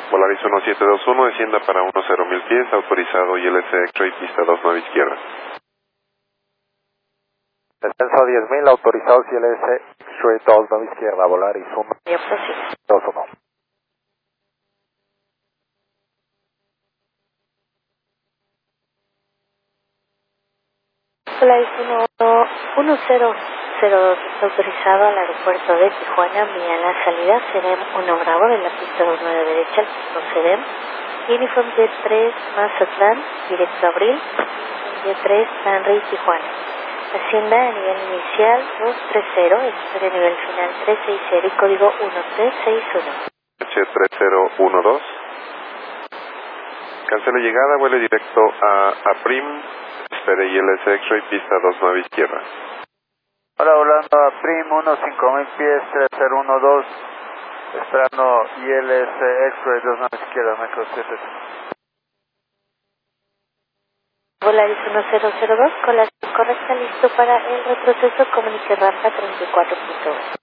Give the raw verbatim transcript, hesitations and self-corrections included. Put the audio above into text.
Volaris uno siete dos uno, descienda para uno cero mil pies, autorizado I L C X-Ray, pista dos nueve izquierda. Descenso diez mil, autorizado I L C X-Ray dos nueve izquierda, Volaris uno dos uno. Volaris uno cero cero dos, autorizado al aeropuerto de Tijuana, vía la salida CEDEM uno Bravo de la pista dos nueve derecha, al piso CEDEM, Uniform Jet tres Mazatlán, directo a Abril, Jet tres San Rey Tijuana. Hacienda a nivel inicial dos tres cero, espera a nivel final tres seis cero y código uno tres seis uno. H tres cero uno dos. Cancele llegada, vuele directo a Aprim, espere I L C X-Ray, pista dos nueve izquierda. Hola, volando a Prim, uno cinco mil pies, tres cero uno dos, esperando I L C X-Ray dos nueve izquierda, Metro siete. Volaris uno cero cero dos, con la correcta, listo para el retroceso, comunique rampa treinta y cuatro punto uno.